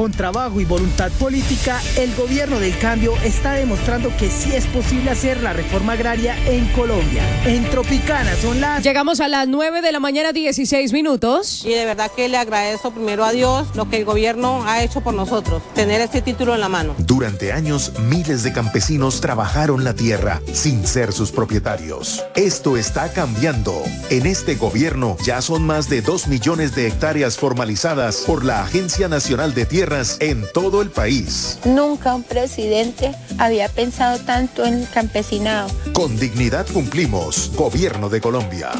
Con trabajo y voluntad política, el gobierno del cambio está demostrando que sí es posible hacer la reforma agraria en Colombia. En Tropicana son las... Llegamos a las 9 de la mañana, 16 minutos. Y de verdad que le agradezco primero a Dios lo que el gobierno ha hecho por nosotros, tener este título en la mano. Durante años, miles de campesinos trabajaron la tierra sin ser sus propietarios. Esto está cambiando. En este gobierno ya son más de 2 millones de hectáreas formalizadas por la Agencia Nacional de Tierras en todo el país. Nunca un presidente había pensado tanto en el campesinado. Con dignidad cumplimos. Gobierno de Colombia.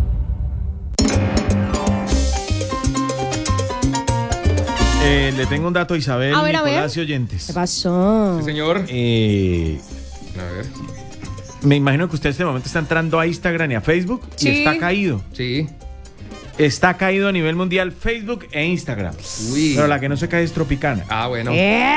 Le tengo un dato a Isabel, Nicolás y oyentes. ¿Qué pasó? Sí, señor. A ver. Me imagino que usted en este momento está entrando a Instagram y a Facebook y está caído. Sí. Está caído a nivel mundial Facebook e Instagram. Uy. Pero la que no se cae es Tropicana. Ah, bueno.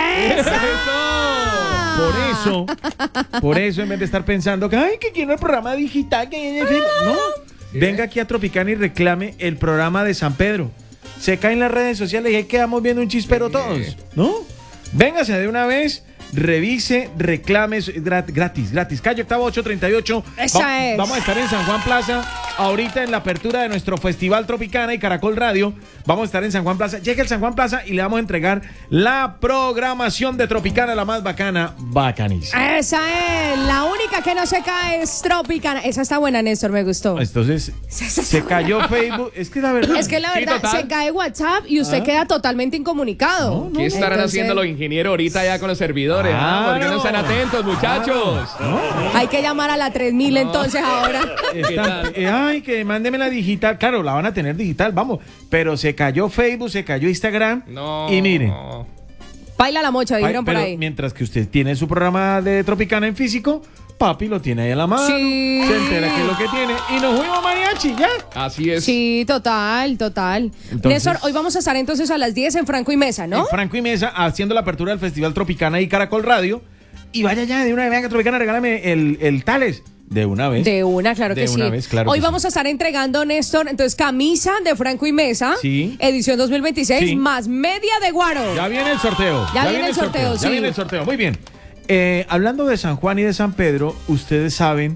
Por eso, en vez de estar pensando que, ay, que quiero el programa digital, que hay en Facebook. No, venga aquí a Tropicana y reclame el programa de San Pedro. Se caen las redes sociales y ahí quedamos viendo un chispero todos, ¿no? Véngase de una vez, revise, reclame, gratis. Calle Octava 838. Esa es. Vamos a estar en San Juan Plaza, ahorita en la apertura de nuestro Festival Tropicana y Caracol Radio. Vamos a estar en San Juan Plaza. Llegue al San Juan Plaza y le vamos a entregar la programación de Tropicana, la más bacana, bacanísima. Esa es, la única que no se cae es Tropicana. Esa está buena, Néstor, me gustó. Entonces, se cayó Facebook. Es que la verdad. Es que la verdad, se cae WhatsApp y usted queda totalmente incomunicado. ¿Qué estarán haciendo los ingenieros ahorita ya con los servidores? ¿Por qué no están atentos, muchachos? Hay que llamar a la 3000 entonces ahora. Ay, que mándeme la digital. Claro, la van a tener digital, vamos. Pero se cayó Facebook, se cayó Instagram. No. Y miren. Baila la mocha, dijeron por ahí. Mientras que usted tiene su programa de Tropicana en físico, papi lo tiene ahí a la mano. Sí. Se entera que es lo que tiene. Y nos fuimos mariachi, ¿ya? Así es. Sí, total. Entonces, Néstor, hoy vamos a estar entonces a las 10 en Franco y Mesa, ¿no? En Franco y Mesa, haciendo la apertura del Festival Tropicana y Caracol Radio. Y vaya ya, de una vez, venga, Tropicana, regálame el Tales. De una vez. De una, claro que sí. De una vez, claro. Hoy vamos a estar entregando, Néstor, entonces camisa de Franco y Mesa, edición 2026, más media de Guaro. Ya viene el sorteo. Ya viene el sorteo, sí. Ya viene el sorteo, muy bien. Hablando de San Juan y de San Pedro, ustedes saben,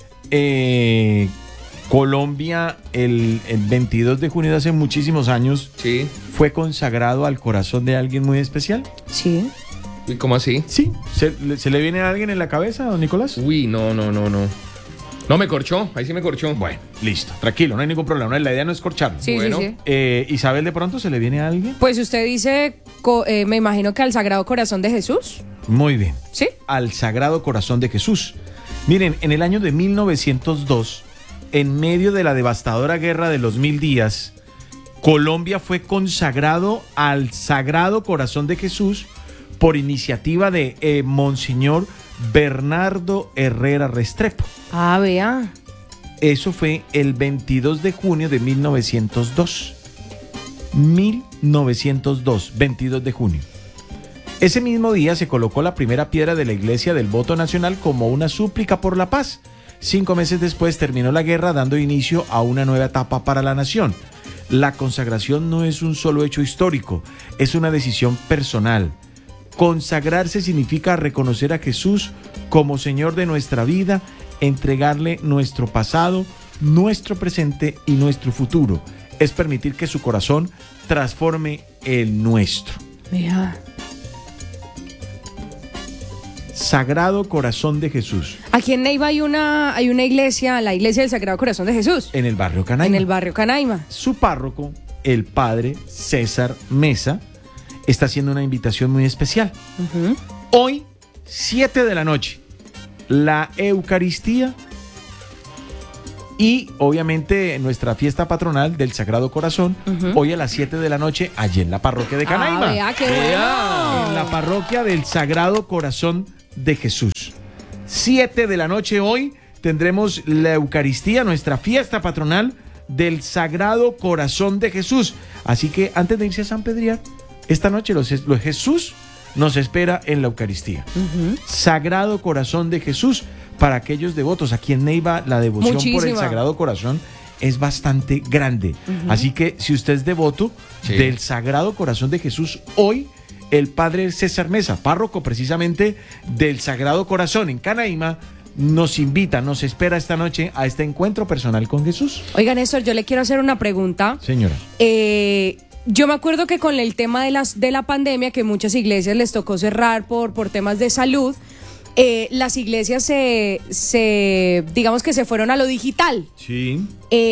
Colombia el 22 de junio de hace muchísimos años fue consagrado al corazón de alguien muy especial. Sí. ¿Y cómo así? Sí. ¿Se le viene a alguien en la cabeza, don Nicolás? Uy, no. No, me corchó, ahí sí me corchó. Bueno, listo, tranquilo, no hay ningún problema. La idea no es corcharlo. Sí, bueno. sí. Isabel, ¿de pronto se le viene a alguien? Pues usted dice, me imagino que al Sagrado Corazón de Jesús. Muy bien. ¿Sí? Al Sagrado Corazón de Jesús. Miren, en el año de 1902, en medio de la devastadora guerra de los 1000 días, Colombia fue consagrado al Sagrado Corazón de Jesús por iniciativa de Monseñor Bernardo Herrera Restrepo. Ah, vea. Eso fue el 22 de junio de 1902. 1902, 22 de junio. Ese mismo día se colocó la primera piedra de la Iglesia del Voto Nacional como una súplica por la paz. 5 meses después terminó la guerra, dando inicio a una nueva etapa para la nación. La consagración no es un solo hecho histórico, es una decisión personal. Consagrarse significa reconocer a Jesús como Señor de nuestra vida, entregarle nuestro pasado, nuestro presente y nuestro futuro. Es permitir que su corazón transforme el nuestro. Vea. Sagrado Corazón de Jesús. Aquí en Neiva hay una iglesia, la iglesia del Sagrado Corazón de Jesús. En el barrio Canaima. En el barrio Canaima. Su párroco, el padre César Mesa, está haciendo una invitación muy especial. Hoy, 7 de la noche, la Eucaristía y obviamente nuestra fiesta patronal del Sagrado Corazón, hoy a las 7 de la noche, allí en la parroquia de Canaima. Vea, qué bueno. En la parroquia del Sagrado Corazón de Jesús. 7 de la noche hoy tendremos la Eucaristía, nuestra fiesta patronal del Sagrado Corazón de Jesús. Así que antes de irse a San Pedriar, esta noche los Jesús nos espera en la Eucaristía. Sagrado Corazón de Jesús para aquellos devotos. Aquí en Neiva la devoción por el Sagrado Corazón es bastante grande. Así que si usted es devoto del Sagrado Corazón de Jesús, hoy el padre César Mesa, párroco precisamente del Sagrado Corazón en Canaima, nos invita, nos espera esta noche a este encuentro personal con Jesús. Oiga, Néstor, yo le quiero hacer una pregunta. Señora. Yo me acuerdo que con el tema de la pandemia, que muchas iglesias les tocó cerrar por temas de salud, las iglesias digamos que se fueron a lo digital. Sí.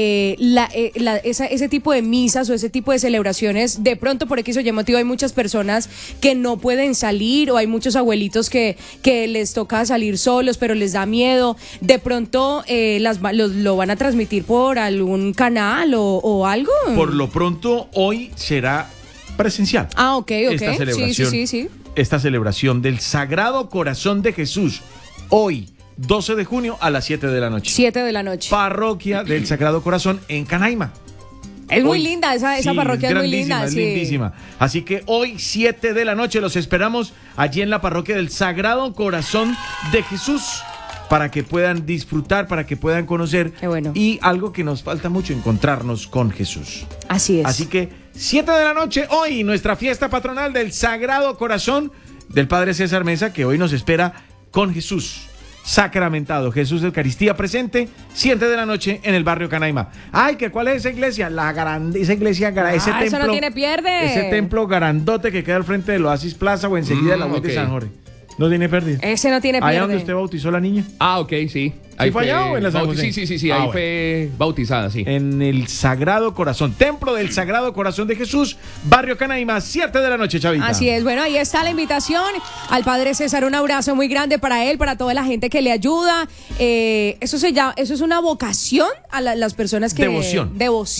Ese tipo de misas o ese tipo de celebraciones, de pronto por X o Y motivo hay muchas personas que no pueden salir, o hay muchos abuelitos que les toca salir solos pero les da miedo. De pronto lo van a transmitir por algún canal o algo. Por lo pronto hoy será presencial. Ah, ok. Esta celebración, Sí. Esta celebración del Sagrado Corazón de Jesús, hoy, 12 de junio a las 7 de la noche. 7 de la noche. Parroquia del Sagrado Corazón en Canaima. Es muy linda, esa parroquia es muy linda. Es lindísima. Así que hoy, 7 de la noche, los esperamos allí en la parroquia del Sagrado Corazón de Jesús, para que puedan disfrutar, para que puedan conocer. Qué bueno. Y algo que nos falta mucho, encontrarnos con Jesús. Así es. Así que 7 de la noche, hoy, nuestra fiesta patronal del Sagrado Corazón del Padre César Mesa, que hoy nos espera con Jesús sacramentado, Jesús de Eucaristía presente, 7 de la noche en el barrio Canaima. Ay, ¿cuál es esa iglesia? Esa iglesia, ese templo. Eso no tiene pierde. Ese templo grandote que queda al frente del Oasis Plaza o enseguida de la web de San Jorge. No tiene pérdida. Ese no tiene pierde. Allá donde usted bautizó a la niña. Ah, ok, sí. Ahí fue allá o en la San José? Sí, ahí fue bautizada, sí. En el Sagrado Corazón, Templo del Sagrado Corazón de Jesús, barrio Canaima, 7 de la noche, Chavita. Así es, bueno, ahí está la invitación al Padre César, un abrazo muy grande para él, para toda la gente que le ayuda. Eso es una vocación a las personas que... Devoción.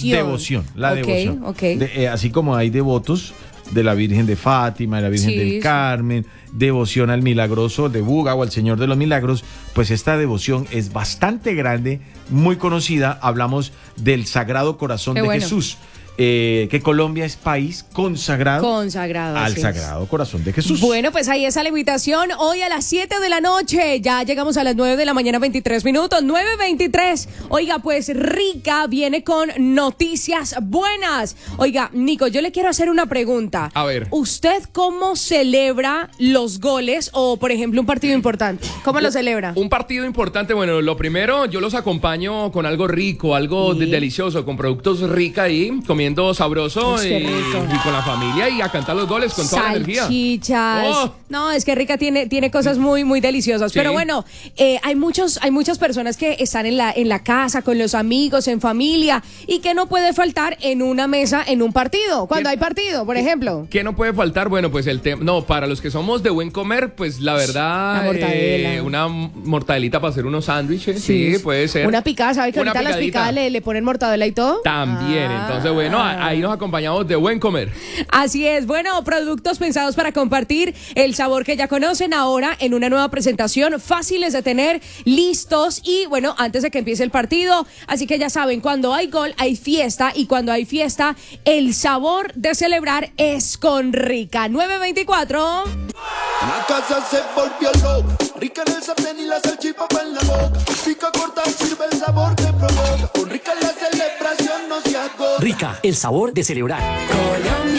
La devoción. Ok. Así como hay devotos de la Virgen de Fátima, de la Virgen del Carmen, devoción al Milagroso de Buga o al Señor de los Milagros, pues esta devoción es bastante grande, muy conocida. Hablamos del Sagrado Corazón de Jesús. Que Colombia es país consagrado al Sagrado Corazón de Jesús. Bueno, pues ahí está la invitación. Hoy a las 7 de la noche, ya llegamos a las 9 de la mañana, 23 minutos, 9:23. Oiga, pues Rica viene con noticias buenas. Oiga, Nico, yo le quiero hacer una pregunta. A ver. ¿Usted cómo celebra los goles o, por ejemplo, un partido importante? ¿Cómo lo celebra? Un partido importante, bueno, lo primero, yo los acompaño con algo rico, algo delicioso, con productos Rica ahí, comiendo sabroso y con la familia y a cantar los goles con toda la energía. Salchichas. Oh. No, es que Rica tiene cosas muy, muy deliciosas. Sí. Pero bueno, hay muchas personas que están en la casa, con los amigos, en familia, y que no puede faltar en una mesa en un partido, cuando hay partido, por ejemplo. ¿Qué no puede faltar? Bueno, pues para los que somos de buen comer, pues la verdad, una mortadelita para hacer unos sándwiches, sí, puede ser. Una picada, ¿sabes que ahorita las picadas le ponen mortadela y todo? También, entonces bueno, ahí nos acompañamos de buen comer. Así es, bueno, productos pensados para compartir el sabor que ya conocen ahora en una nueva presentación, fáciles de tener, listos y bueno, antes de que empiece el partido, así que ya saben, cuando hay gol hay fiesta y cuando hay fiesta el sabor de celebrar es con Rica. 9:24. La casa se volvió loca, Rica en el sartén y la salchipapa en la boca, pica corta sirve el sabor que provoca, con Rica la celebración no se agota. Rica, el sabor de celebrar. Colombia.